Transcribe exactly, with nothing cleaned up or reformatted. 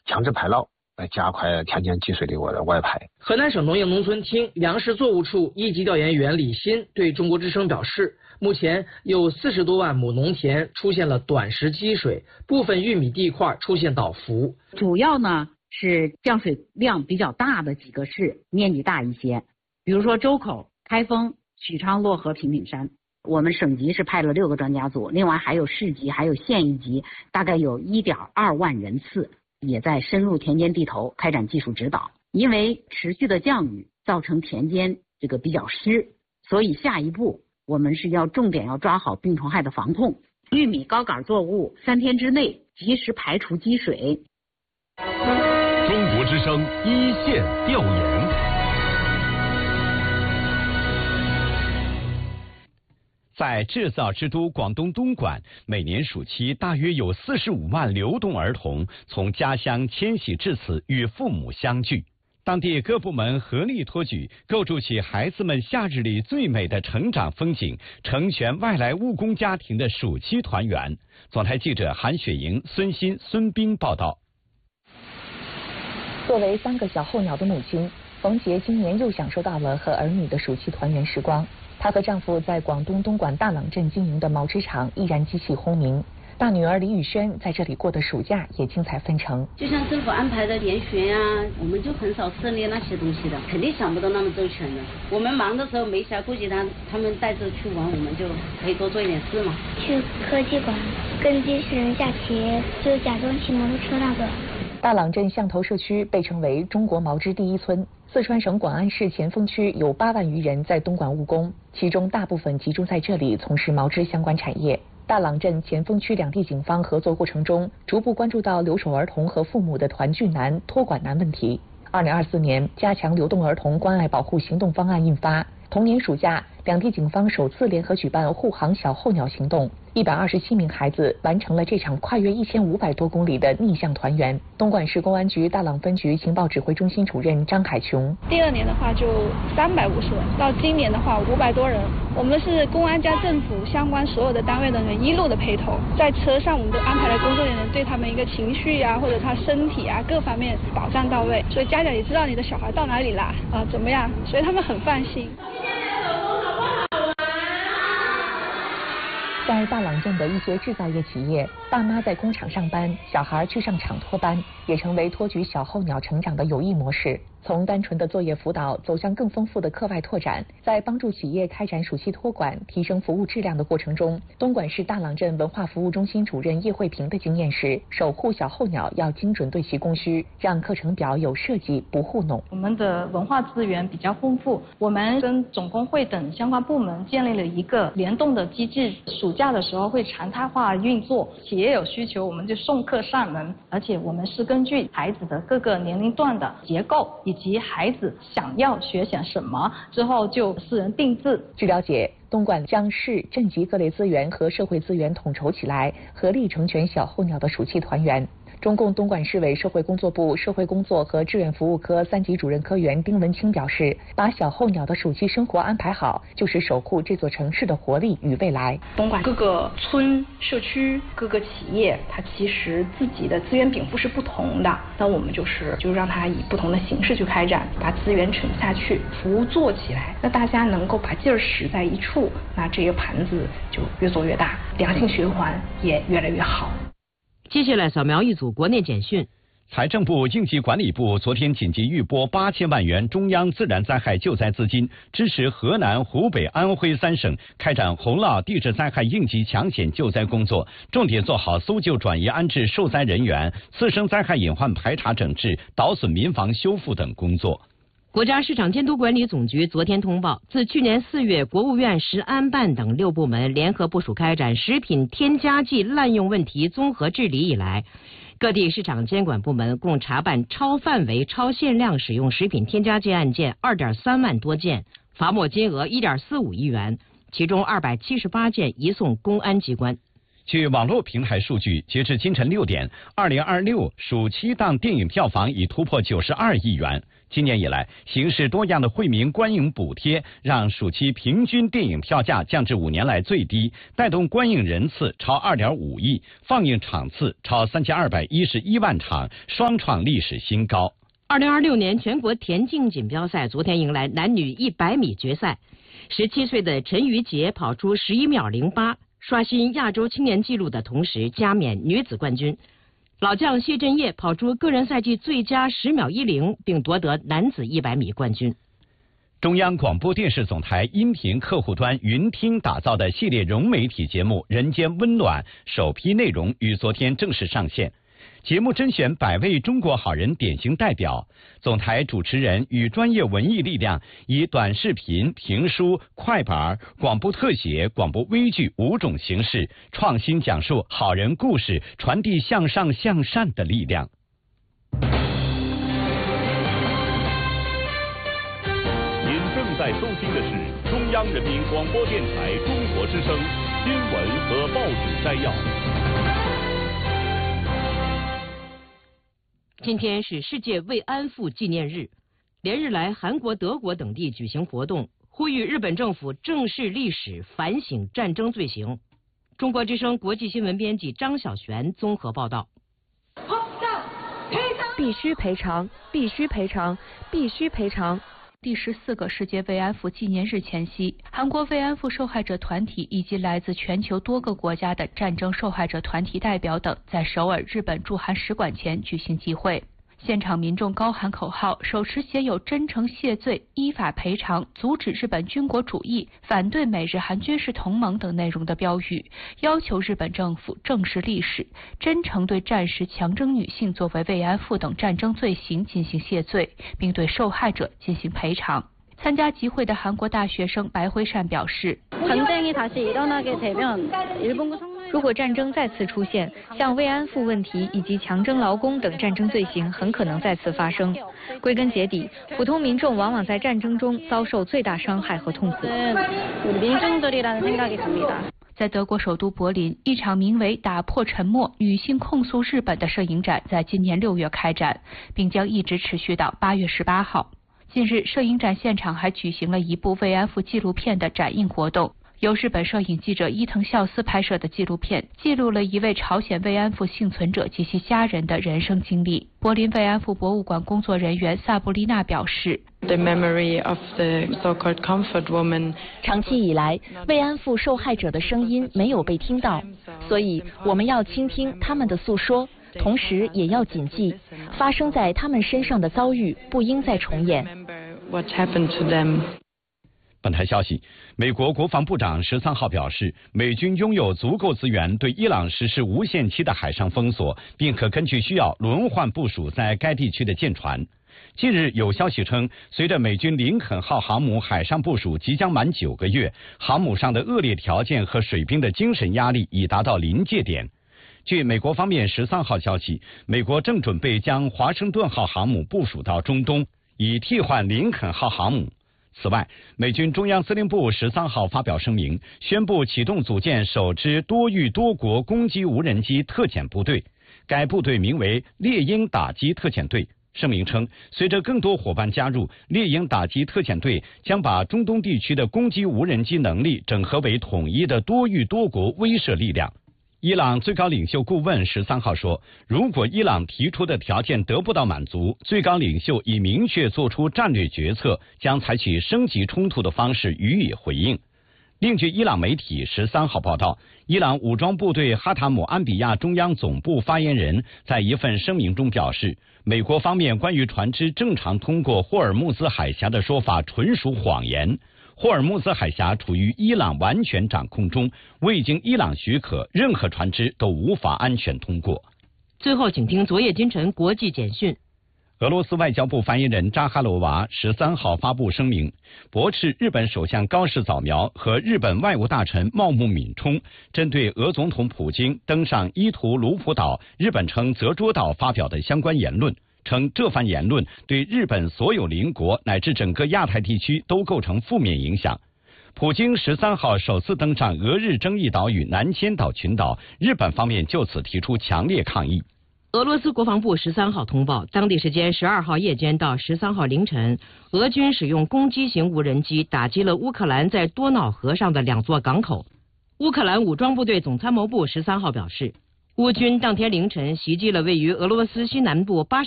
强制排涝，来加快田间积水的我的外排。 河南省农业农村厅粮食作物处一级调研员李鑫对中国之声表示，目前有四十多万亩农田出现了短时积水，部分玉米地块出现倒伏。 主要呢是降水量比较大的几个市，面积大一些，比如说周口、开封、许昌、漯河、平顶山。我们省级是派了六个专家组，另外还有市级还有县一级，大概有 一点二万人次，也在深入田间地头开展技术指导。因为持续的降雨造成田间这个比较湿，所以下一步我们是要重点要抓好病虫害的防控。玉米高杆作物三天之内及时排除积水。 中国之声一线调研。在制造之都广东东莞，每年暑期大约有四十五万流动儿童从家乡迁徙至此与父母相聚。当地各部门合力托举，构筑起孩子们夏日里最美的成长风景，成全外来务工家庭的暑期团圆。总台记者韩雪莹、孙鑫、孙斌报道。 作为三个小候鸟的母亲，冯杰今年又享受到了和儿女的暑期团圆时光。她和丈夫在广东东莞大朗镇经营的毛织厂依然机器轰鸣，大女儿李宇轩在这里过的暑假也精彩纷呈。 就像政府安排的联学呀、啊，我们就很少涉猎那些东西的，肯定想不到那么周全的。我们忙的时候没暇顾及他，他们带着去玩，我们就可以多做一点事嘛。 去科技馆跟机器人下棋，就假装骑摩托车那个。 大朗镇象头社区被称为中国毛织第一村。四川省广安市前锋区有八万余人在东莞务工，其中大部分集中在这里从事毛织相关产业。大朗镇前锋区两地警方合作过程中，逐步关注到留守儿童和父母的团聚难、托管难问题。二零二四年加强流动儿童关爱保护行动方案印发，同年暑假，两地警方首次联合举办护航小候鸟行动，一百二十七名孩子完成了这场跨越一千五百多公里的逆向团圆。东莞市公安局大朗分局情报指挥中心主任张海琼： 第二年的话就三百五十人，到今年的话五百多人。我们是公安加政府相关所有的单位的人一路的陪同，在车上我们都安排了工作人员，对他们一个情绪啊或者他身体啊各方面保障到位，所以家长也知道你的小孩到哪里啦啊怎么样，所以他们很放心。 在大朗镇的一些制造业企业，爸妈在工厂上班，小孩去上厂托班，也成为托举小候鸟成长的有益模式。从单纯的作业辅导走向更丰富的课外拓展，在帮助企业开展暑期托管、提升服务质量的过程中，东莞市大朗镇文化服务中心主任叶慧萍的经验是，守护小候鸟要精准对其供需，让课程表有设计，不糊弄。 我们的文化资源比较丰富，我们跟总工会等相关部门建立了一个联动的机制，暑假的时候会常态化运作，企业有需求我们就送客上门，而且我们是根据孩子的各个年龄段的结构以及孩子想要学些什么之后就私人定制。 据了解，东莞将市镇级各类资源和社会资源统筹起来，合力成全小候鸟的暑期团圆。中共东莞市委社会工作部社会工作和志愿服务科三级主任科员丁文清表示，把小候鸟的暑期生活安排好，就是守护这座城市的活力与未来。 东莞各个村、社区、各个企业，它其实自己的资源禀赋是不同的，那我们就是就让它以不同的形式去开展，把资源沉下去，服务做起来，那大家能够把劲儿使在一处，那这个盘子就越做越大，良性循环也越来越好。 接下来扫描一组国内简讯。 财政部应急管理部昨天紧急预拨八千万元中央自然灾害救灾资金，支持河南、湖北、安徽三省开展洪涝地质灾害应急抢险救灾工作，重点做好搜救转移安置受灾人员、次生灾害隐患排查整治、捣损民房修复等工作。 国家市场监督管理总局昨天通报，自去年四月国务院食安办等六部门联合部署开展食品添加剂滥用问题综合治理以来，各地市场监管部门共查办超范围、超限量使用食品添加剂案件 二点三万多件，罚没金额 一点四五亿元，其中二百七十八件移送公安机关。 据网络平台数据，截至今晨六点，二零二六暑期档电影票房已突破九十二亿元。今年以来，形式多样的惠民观影补贴让暑期平均电影票价降至五年来最低，带动观影人次超二点五亿，放映场次超三千二百一十一万场，双创历史新高。 二零二六年全国田径锦标赛昨天迎来男女一百米决赛，十七岁的陈瑜杰跑出十一秒零八。刷新亚洲青年纪录的同时加冕女子冠军，老将谢震业跑出个人赛季最佳十秒一零，并夺得男子一百米冠军。 中央广播电视总台音频客户端云听打造的系列融媒体节目《人间温暖》首批内容于昨天正式上线。节目甄选百位中国好人典型代表，总台主持人与专业文艺力量以短视频、评书、快板、广播特写、广播微剧五种形式，创新讲述好人故事，传递向上向善的力量。 您正在收听的是中央人民广播电台中国之声新闻和报纸摘要。 今天是世界慰安妇纪念日，连日来，韩国、德国等地举行活动，呼吁日本政府正视历史，反省战争罪行。中国之声国际新闻编辑张小璇综合报道。 必须赔偿，必须赔偿，必须赔偿。第十四个世界慰安妇纪念日前夕，韩国慰安妇受害者团体以及来自全球多个国家的战争受害者团体代表等在首尔日本驻韩使馆前举行集会。现场民众高喊口号，手持写有真诚谢罪、依法赔偿、阻止日本军国主义、反对美日韩军事同盟等内容的标语，要求日本政府正视历史，真诚对战时强征女性作为慰安妇等战争罪行进行谢罪，并对受害者进行赔偿。参加集会的韩国大学生白辉善表示，如果战争再次出现，像慰安妇问题以及强征劳工等战争罪行很可能再次发生。归根结底，普通民众往往在战争中遭受最大伤害和痛苦。在德国首都柏林，一场名为《打破沉默：女性控诉日本》的摄影展在今年六月开展，并将一直持续到八月十八号。近日，摄影展现场还举行了一部慰安妇纪录片的展映活动。由日本摄影记者伊藤孝司拍摄的纪录片，记录了一位朝鲜慰安妇幸存者及其家人的人生经历。柏林慰安妇博物馆工作人员萨布丽娜表示， The memory of the so-called comfort woman. 长期以来，慰安妇受害者的声音没有被听到，所以我们要倾听他们的诉说，同时也要谨记，发生在他们身上的遭遇不应再重演。 What happened to them? 本台消息，美国国防部长十三号表示，美军拥有足够资源对伊朗实施无限期的海上封锁，并可根据需要轮换部署在该地区的舰船。近日有消息称，随着美军林肯号航母海上部署即将满九个月，航母上的恶劣条件和水兵的精神压力已达到临界点。据美国方面十三号消息，美国正准备将华盛顿号航母部署到中东，以替换林肯号航母。此外，美军中央司令部十三号发表声明，宣布启动组建首支多域多国攻击无人机特遣部队，该部队名为猎鹰打击特遣队。声明称，随着更多伙伴加入，猎鹰打击特遣队将把中东地区的攻击无人机能力整合为统一的多域多国威慑力量。伊朗最高领袖顾问十三号说，如果伊朗提出的条件得不到满足，最高领袖已明确做出战略决策，将采取升级冲突的方式予以回应。另据伊朗媒体十三号报道，伊朗武装部队哈塔姆安比亚中央总部发言人在一份声明中表示，美国方面关于船只正常通过霍尔木兹海峡的说法纯属谎言。霍尔木兹海峡处于伊朗完全掌控中，未经伊朗许可，任何船只都无法安全通过。 最后，请听昨夜今晨国际简讯。 俄罗斯外交部发言人扎哈罗娃十三号发布声明，驳斥日本首相高市早苗和日本外务大臣茂木敏充针对俄总统普京登上伊图卢普岛（日本称泽捉岛）发表的相关言论。称这番言论对日本所有邻国乃至整个亚太地区都构成负面影响。 普京十三号首次登上俄日争议岛屿南千岛群岛，日本方面就此提出强烈抗议。 俄罗斯国防部十三号通报，当地时间十二号夜间到十三号凌晨，俄军使用攻击型无人机打击了乌克兰在多瑙河上的两座港口。乌克兰武装部队总参谋部十三号表示，乌军当天凌晨袭击了位于俄罗斯西南部八十